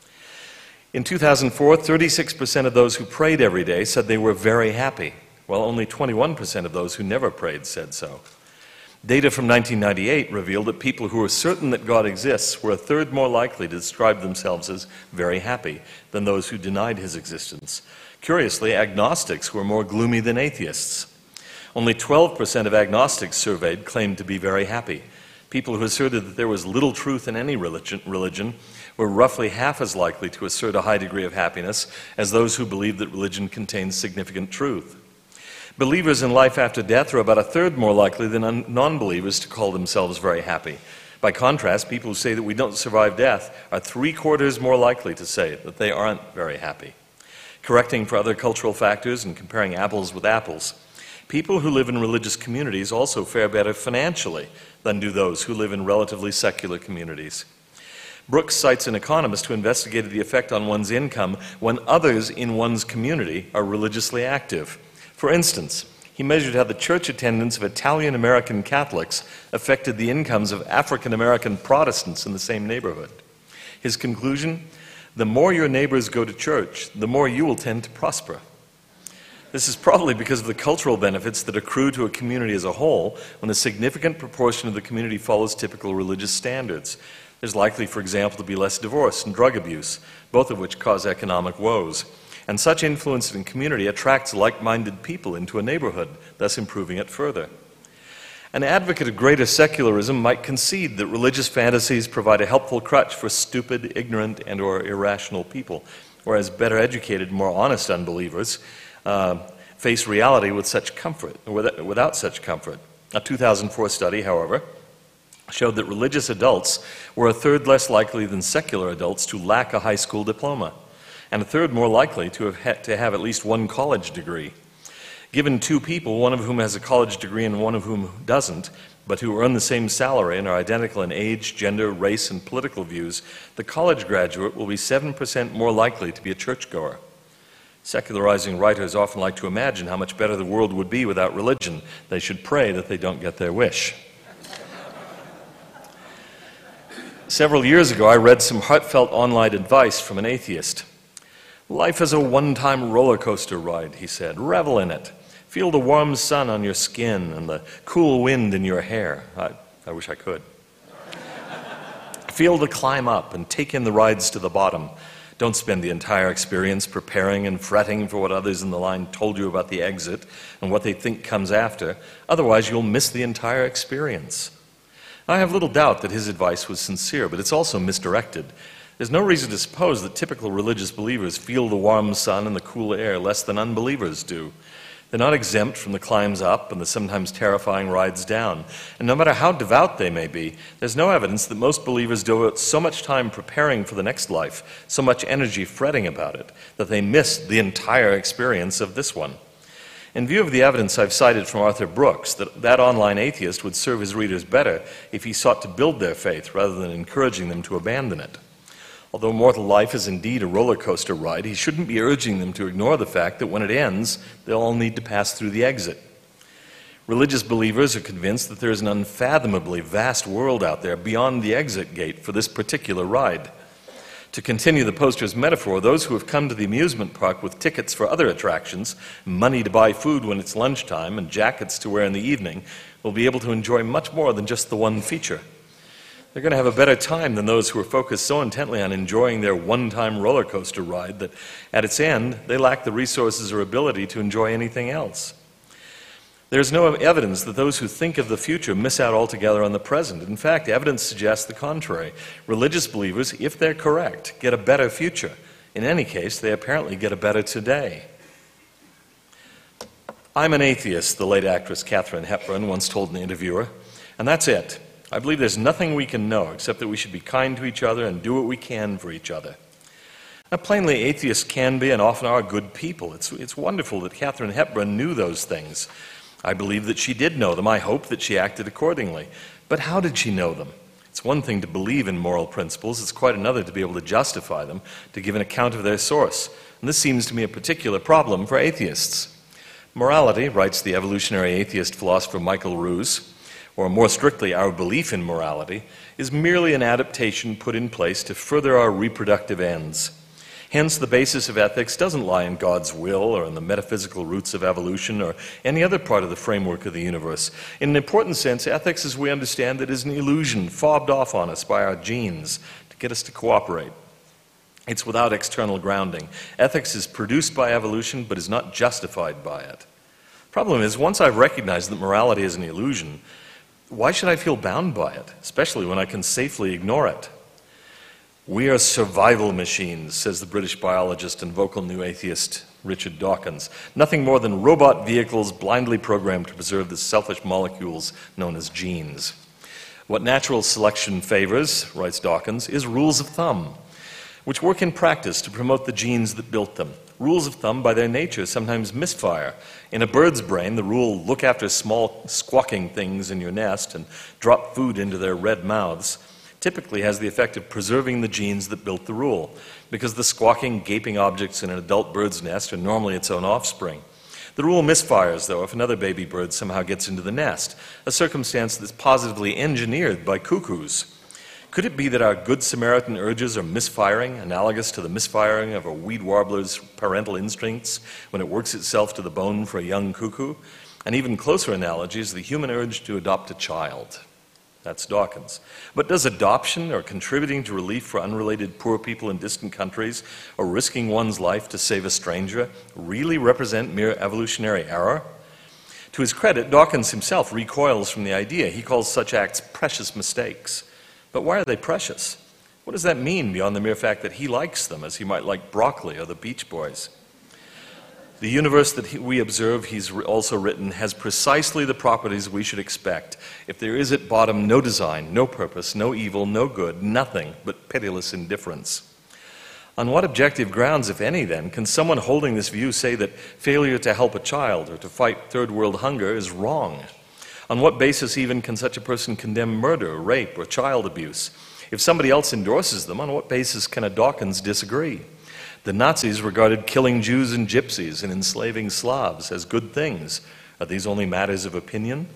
In two thousand four, thirty-six percent of those who prayed every day said they were very happy, while only twenty-one percent of those who never prayed said so. Data from nineteen ninety-eight revealed that people who are certain that God exists were a third more likely to describe themselves as very happy than those who denied his existence. Curiously, agnostics were more gloomy than atheists. Only twelve percent of agnostics surveyed claimed to be very happy. People who asserted that there was little truth in any religion, religion were roughly half as likely to assert a high degree of happiness as those who believed that religion contains significant truth. Believers in life after death are about a third more likely than non-believers to call themselves very happy. By contrast, people who say that we don't survive death are three quarters more likely to say that they aren't very happy. Correcting for other cultural factors and comparing apples with apples, people who live in religious communities also fare better financially than do those who live in relatively secular communities. Brooks cites an economist who investigated the effect on one's income when others in one's community are religiously active. For instance, he measured how the church attendance of Italian-American Catholics affected the incomes of African-American Protestants in the same neighborhood. His conclusion: the more your neighbors go to church, the more you will tend to prosper. This is probably because of the cultural benefits that accrue to a community as a whole when a significant proportion of the community follows typical religious standards. There's likely, for example, to be less divorce and drug abuse, both of which cause economic woes. And such influence in community attracts like-minded people into a neighborhood, thus improving it further. An advocate of greater secularism might concede that religious fantasies provide a helpful crutch for stupid, ignorant, and or irrational people, whereas better educated, more honest unbelievers uh, face reality with such comfort, without such comfort. A two thousand four study, however, showed that religious adults were a third less likely than secular adults to lack a high school diploma, and a third more likely to have, had to have at least one college degree. Given two people, one of whom has a college degree and one of whom doesn't, but who earn the same salary and are identical in age, gender, race, and political views, the college graduate will be seven percent more likely to be a churchgoer. Secularizing writers often like to imagine how much better the world would be without religion. They should pray that they don't get their wish. Several years ago, I read some heartfelt online advice from an atheist. Life is a one-time roller coaster ride, he said. Revel in it. Feel the warm sun on your skin and the cool wind in your hair. I, I wish I could. Feel the climb up and take in the rides to the bottom. Don't spend the entire experience preparing and fretting for what others in the line told you about the exit and what they think comes after. Otherwise, you'll miss the entire experience. I have little doubt that his advice was sincere, but it's also misdirected. There's no reason to suppose that typical religious believers feel the warm sun and the cool air less than unbelievers do. They're not exempt from the climbs up and the sometimes terrifying rides down. And no matter how devout they may be, there's no evidence that most believers devote so much time preparing for the next life, so much energy fretting about it, that they miss the entire experience of this one. In view of the evidence I've cited from Arthur Brooks, that that online atheist would serve his readers better if he sought to build their faith rather than encouraging them to abandon it. Although mortal life is indeed a roller coaster ride, he shouldn't be urging them to ignore the fact that when it ends, they'll all need to pass through the exit. Religious believers are convinced that there is an unfathomably vast world out there beyond the exit gate for this particular ride. To continue the poster's metaphor, those who have come to the amusement park with tickets for other attractions, money to buy food when it's lunchtime, and jackets to wear in the evening, will be able to enjoy much more than just the one feature. They're going to have a better time than those who are focused so intently on enjoying their one-time roller coaster ride that at its end, they lack the resources or ability to enjoy anything else. There's no evidence that those who think of the future miss out altogether on the present. In fact, evidence suggests the contrary. Religious believers, if they're correct, get a better future. In any case, they apparently get a better today. I'm an atheist, the late actress Katharine Hepburn once told an interviewer, and that's it. I believe there's nothing we can know except that we should be kind to each other and do what we can for each other. Now, plainly, atheists can be and often are good people. It's, it's wonderful that Katharine Hepburn knew those things. I believe that she did know them. I hope that she acted accordingly. But how did she know them? It's one thing to believe in moral principles. It's quite another to be able to justify them, to give an account of their source. And this seems to me a particular problem for atheists. Morality, writes the evolutionary atheist philosopher Michael Ruse, or more strictly, our belief in morality, is merely an adaptation put in place to further our reproductive ends. Hence, the basis of ethics doesn't lie in God's will or in the metaphysical roots of evolution or any other part of the framework of the universe. In an important sense, ethics, as we understand it, is an illusion fobbed off on us by our genes to get us to cooperate. It's without external grounding. Ethics is produced by evolution but is not justified by it. The problem is, once I've recognized that morality is an illusion, why should I feel bound by it, especially when I can safely ignore it? We are survival machines, says the British biologist and vocal new atheist Richard Dawkins. Nothing more than robot vehicles blindly programmed to preserve the selfish molecules known as genes. What natural selection favors, writes Dawkins, is rules of thumb, which work in practice to promote the genes that built them. Rules of thumb, by their nature, sometimes misfire. In a bird's brain, the rule, look after small squawking things in your nest and drop food into their red mouths, typically has the effect of preserving the genes that built the rule, because the squawking, gaping objects in an adult bird's nest are normally its own offspring. The rule misfires, though, if another baby bird somehow gets into the nest, a circumstance that's positively engineered by cuckoos. Could it be that our Good Samaritan urges are misfiring, analogous to the misfiring of a weed warbler's parental instincts when it works itself to the bone for a young cuckoo? An even closer analogy is the human urge to adopt a child. That's Dawkins. But does adoption or contributing to relief for unrelated poor people in distant countries or risking one's life to save a stranger really represent mere evolutionary error? To his credit, Dawkins himself recoils from the idea. He calls such acts precious mistakes. But why are they precious? What does that mean beyond the mere fact that he likes them, as he might like broccoli or the Beach Boys? The universe that he, we observe, he's also written, has precisely the properties we should expect if there is at bottom no design, no purpose, no evil, no good, nothing but pitiless indifference. On what objective grounds, if any, then, can someone holding this view say that failure to help a child or to fight third world hunger is wrong? On what basis even can such a person condemn murder, rape, or child abuse? If somebody else endorses them, on what basis can a Dawkins disagree? The Nazis regarded killing Jews and gypsies and enslaving Slavs as good things. Are these only matters of opinion?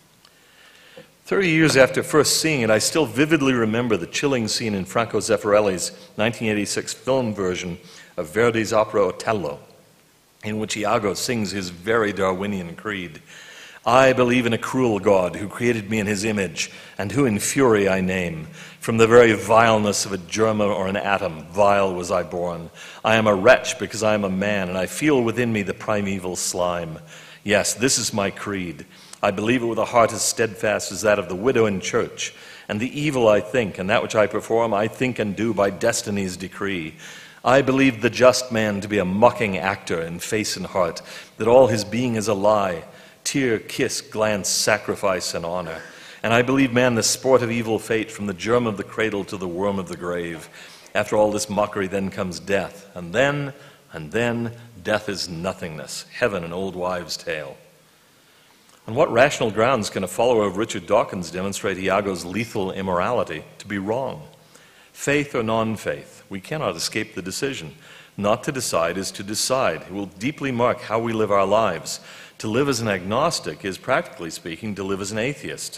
Thirty years after first seeing it, I still vividly remember the chilling scene in Franco Zeffirelli's nineteen eighty-six film version of Verdi's opera Otello, in which Iago sings his very Darwinian creed. I believe in a cruel God who created me in his image, and who in fury I name. From the very vileness of a germ or an atom, vile was I born. I am a wretch because I am a man, and I feel within me the primeval slime. Yes, this is my creed. I believe it with a heart as steadfast as that of the widow in church. And the evil I think, and that which I perform, I think and do by destiny's decree. I believe the just man to be a mocking actor in face and heart, that all his being is a lie, tear, kiss, glance, sacrifice, and honor. And I believe man the sport of evil fate, from the germ of the cradle to the worm of the grave. After all this mockery then comes death, and then, and then, death is nothingness, heaven an old wives' tale. On what rational grounds can a follower of Richard Dawkins demonstrate Iago's lethal immorality to be wrong? Faith or non-faith, we cannot escape the decision. Not to decide is to decide. It will deeply mark how we live our lives. To live as an agnostic is, practically speaking, to live as an atheist.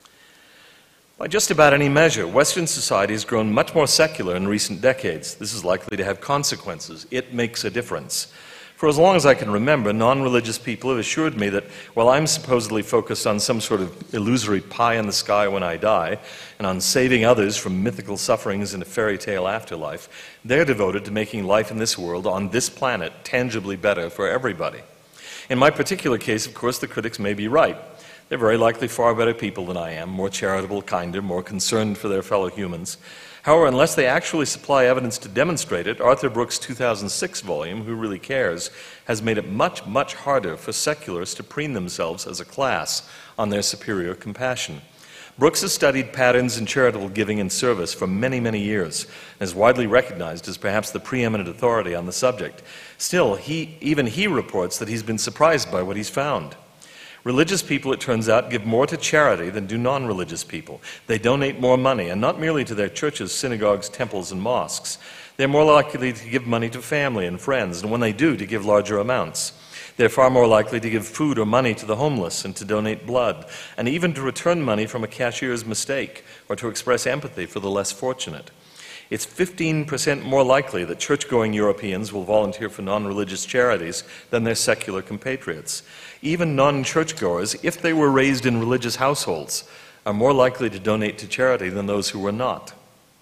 By just about any measure, Western society has grown much more secular in recent decades. This is likely to have consequences. It makes a difference. For as long as I can remember, non-religious people have assured me that while I'm supposedly focused on some sort of illusory pie in the sky when I die, and on saving others from mythical sufferings in a fairy tale afterlife, they're devoted to making life in this world, on this planet, tangibly better for everybody. In my particular case, of course, the critics may be right. They're very likely far better people than I am, more charitable, kinder, more concerned for their fellow humans. However, unless they actually supply evidence to demonstrate it, Arthur Brooks' two thousand six volume, Who Really Cares, has made it much, much harder for secularists to preen themselves as a class on their superior compassion. Brooks has studied patterns in charitable giving and service for many, many years, and is widely recognized as perhaps the preeminent authority on the subject. Still, he, even he reports that he's been surprised by what he's found. Religious people, it turns out, give more to charity than do non-religious people. They donate more money, and not merely to their churches, synagogues, temples, and mosques. They're more likely to give money to family and friends, and when they do, to give larger amounts. They're far more likely to give food or money to the homeless and to donate blood, and even to return money from a cashier's mistake, or to express empathy for the less fortunate. It's fifteen percent more likely that church-going Europeans will volunteer for non-religious charities than their secular compatriots. Even non-churchgoers, if they were raised in religious households, are more likely to donate to charity than those who were not.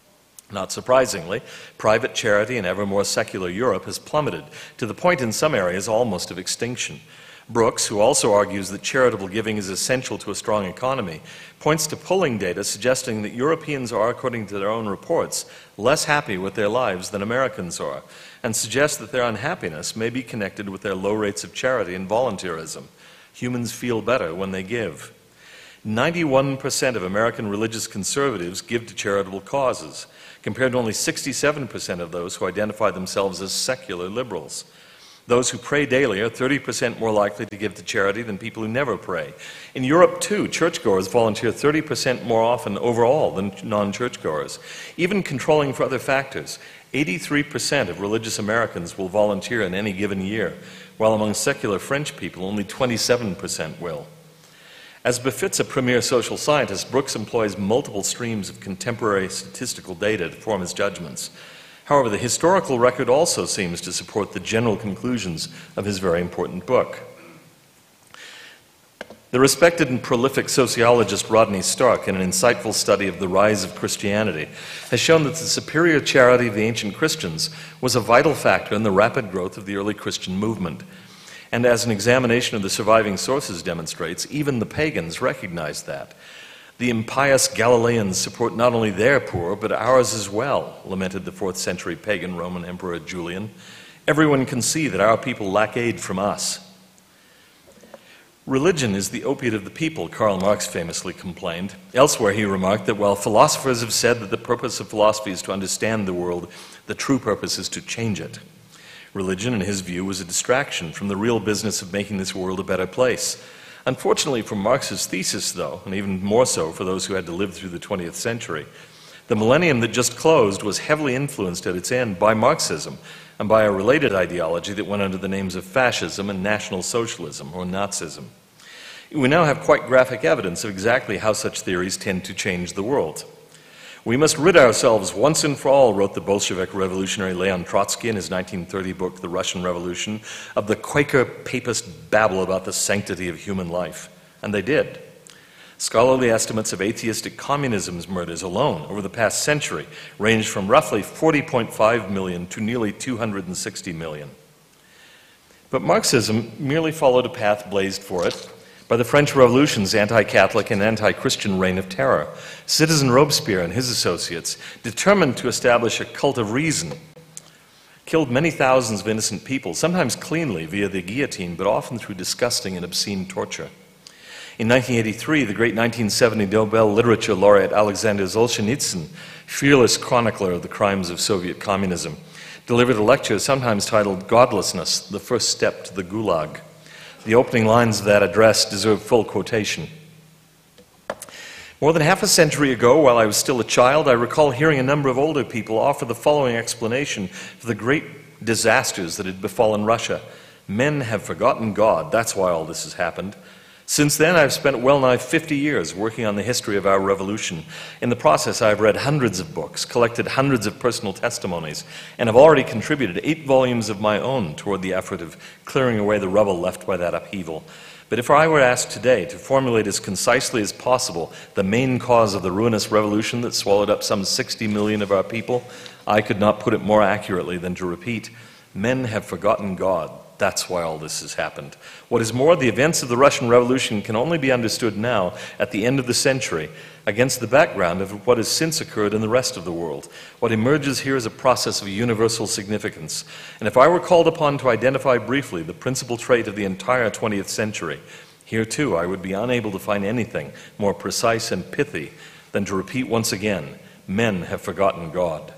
Not surprisingly, private charity in ever more secular Europe has plummeted, to the point in some areas almost of extinction. Brooks, who also argues that charitable giving is essential to a strong economy, points to polling data suggesting that Europeans are, according to their own reports, less happy with their lives than Americans are, and suggests that their unhappiness may be connected with their low rates of charity and volunteerism. Humans feel better when they give. ninety-one percent of American religious conservatives give to charitable causes, compared to only sixty-seven percent of those who identify themselves as secular liberals. Those who pray daily are thirty percent more likely to give to charity than people who never pray. In Europe, too, churchgoers volunteer thirty percent more often overall than non-churchgoers. Even controlling for other factors, eighty-three percent of religious Americans will volunteer in any given year, while among secular French people, only twenty-seven percent will. As befits a premier social scientist, Brooks employs multiple streams of contemporary statistical data to form his judgments. However, the historical record also seems to support the general conclusions of his very important book. The respected and prolific sociologist Rodney Stark, in an insightful study of the rise of Christianity, has shown that the superior charity of the ancient Christians was a vital factor in the rapid growth of the early Christian movement. And as an examination of the surviving sources demonstrates, even the pagans recognized that. The impious Galileans support not only their poor, but ours as well, lamented the fourth century pagan Roman Emperor Julian. Everyone can see that our people lack aid from us. Religion is the opiate of the people, Karl Marx famously complained. Elsewhere he remarked that while philosophers have said that the purpose of philosophy is to understand the world, the true purpose is to change it. Religion, in his view, was a distraction from the real business of making this world a better place. Unfortunately for Marx's thesis, though, and even more so for those who had to live through the twentieth century, the millennium that just closed was heavily influenced at its end by Marxism and by a related ideology that went under the names of fascism and National Socialism, or Nazism. We now have quite graphic evidence of exactly how such theories tend to change the world. We must rid ourselves once and for all, wrote the Bolshevik revolutionary Leon Trotsky in his nineteen thirty book, The Russian Revolution, of the Quaker papist babble about the sanctity of human life. And they did. Scholarly estimates of atheistic communism's murders alone over the past century range from roughly forty point five million to nearly two hundred sixty million. But Marxism merely followed a path blazed for it by the French Revolution's anti-Catholic and anti-Christian reign of terror. Citizen Robespierre and his associates, determined to establish a cult of reason, killed many thousands of innocent people, sometimes cleanly via the guillotine, but often through disgusting and obscene torture. In nineteen eighty-three, the great nineteen seventy Nobel Literature laureate Alexander Solzhenitsyn, fearless chronicler of the crimes of Soviet communism, delivered a lecture sometimes titled Godlessness, the First Step to the Gulag. The opening lines of that address deserve full quotation. More than half a century ago, while I was still a child, I recall hearing a number of older people offer the following explanation for the great disasters that had befallen Russia. Men have forgotten God, that's why all this has happened. Since then, I've spent well nigh fifty years working on the history of our revolution. In the process, I've read hundreds of books, collected hundreds of personal testimonies, and have already contributed eight volumes of my own toward the effort of clearing away the rubble left by that upheaval. But if I were asked today to formulate as concisely as possible the main cause of the ruinous revolution that swallowed up some sixty million of our people, I could not put it more accurately than to repeat, men have forgotten God. That's why all this has happened. What is more, the events of the Russian Revolution can only be understood now, at the end of the century, against the background of what has since occurred in the rest of the world. What emerges here is a process of universal significance. And if I were called upon to identify briefly the principal trait of the entire twentieth century, here too I would be unable to find anything more precise and pithy than to repeat once again, men have forgotten God.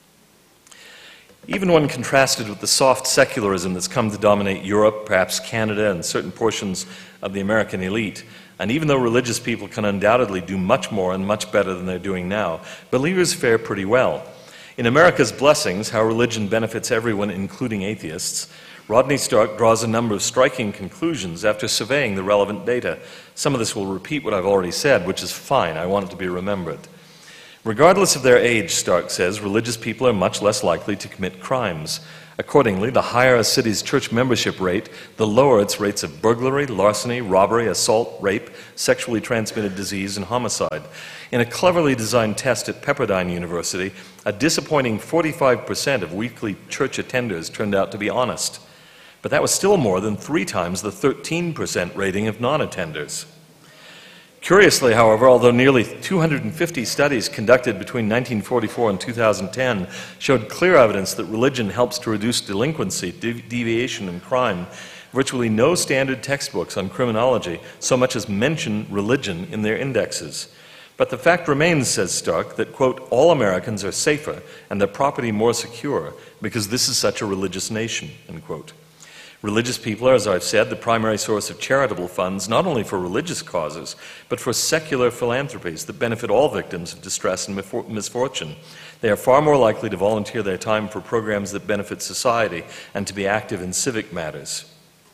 Even when contrasted with the soft secularism that's come to dominate Europe, perhaps Canada, and certain portions of the American elite, and even though religious people can undoubtedly do much more and much better than they're doing now, believers fare pretty well. In America's Blessings, How Religion Benefits Everyone, Including Atheists, Rodney Stark draws a number of striking conclusions after surveying the relevant data. Some of this will repeat what I've already said, which is fine. I want it to be remembered. Regardless of their age, Stark says, religious people are much less likely to commit crimes. Accordingly, the higher a city's church membership rate, the lower its rates of burglary, larceny, robbery, assault, rape, sexually transmitted disease, and homicide. In a cleverly designed test at Pepperdine University, a disappointing forty-five percent of weekly church attenders turned out to be honest. But that was still more than three times the thirteen percent rating of non-attenders. Curiously, however, although nearly two hundred fifty studies conducted between nineteen forty-four and two thousand ten showed clear evidence that religion helps to reduce delinquency, dev- deviation, and crime, virtually no standard textbooks on criminology so much as mention religion in their indexes. But the fact remains, says Stark, that, quote, all Americans are safer and their property more secure because this is such a religious nation, end quote. Religious people are, as I've said, the primary source of charitable funds, not only for religious causes, but for secular philanthropies that benefit all victims of distress and misfortune. They are far more likely to volunteer their time for programs that benefit society and to be active in civic matters.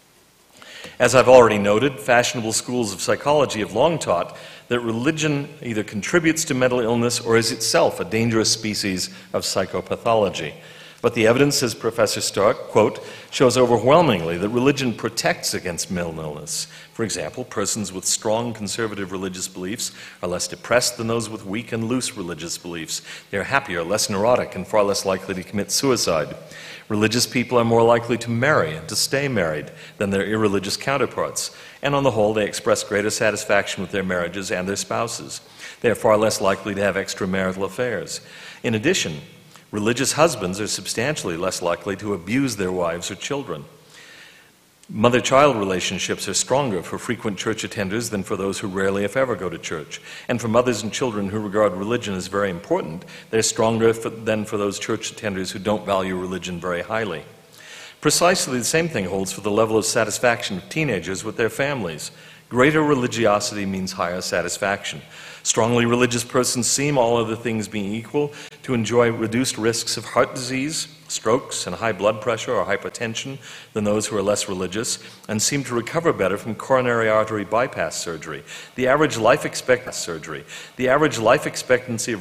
As I've already noted, fashionable schools of psychology have long taught that religion either contributes to mental illness or is itself a dangerous species of psychopathology. But the evidence, says Professor Stark, quote, shows overwhelmingly that religion protects against mental illness. For example, persons with strong conservative religious beliefs are less depressed than those with weak and loose religious beliefs. They are happier, less neurotic, and far less likely to commit suicide. Religious people are more likely to marry and to stay married than their irreligious counterparts. And on the whole, they express greater satisfaction with their marriages and their spouses. They are far less likely to have extramarital affairs. In addition, religious husbands are substantially less likely to abuse their wives or children. Mother-child relationships are stronger for frequent church attenders than for those who rarely, if ever, go to church. And for mothers and children who regard religion as very important, they're stronger for, than for those church attenders who don't value religion very highly. Precisely the same thing holds for the level of satisfaction of teenagers with their families. Greater religiosity means higher satisfaction. Strongly religious persons seem, all other things being equal, to enjoy reduced risks of heart disease, strokes, and high blood pressure or hypertension than those who are less religious, and seem to recover better from coronary artery bypass surgery. The average life expectancy surgery. The average life expectancy of